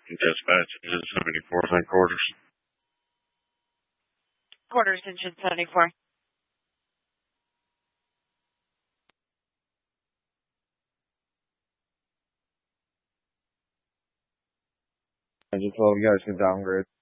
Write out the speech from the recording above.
Dispatch, engine 74, send quarters. Quarters, engine 74. Engine 12, you guys can downgrade.